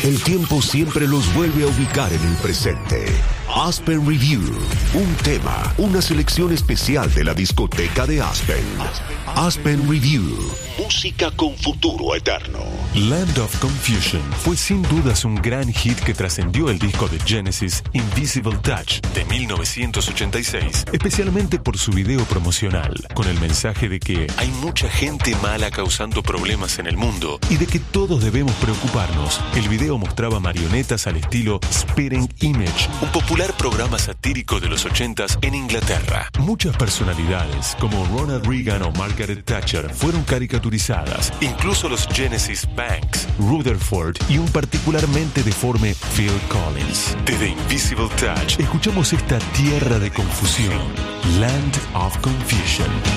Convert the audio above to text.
El tiempo siempre los vuelve a ubicar en el presente. Aspen Review, un tema, una selección especial de la discoteca de Aspen. Aspen Review, música con futuro eterno. Land of Confusion fue sin dudas un gran hit que trascendió el disco de Genesis Invisible Touch de 1986, especialmente por su video promocional, con el mensaje de que hay mucha gente mala causando problemas en el mundo y de que todos debemos preocuparnos. El video mostraba marionetas al estilo Spitting Image, un popular programa satírico de los 80s en Inglaterra. Muchas personalidades, como Ronald Reagan o Margaret Thatcher, fueron caricaturizadas, incluso los Genesis Banks, Rutherford y un particularmente deforme Phil Collins. Desde Invisible Touch, escuchamos esta tierra de confusión, Land of Confusion.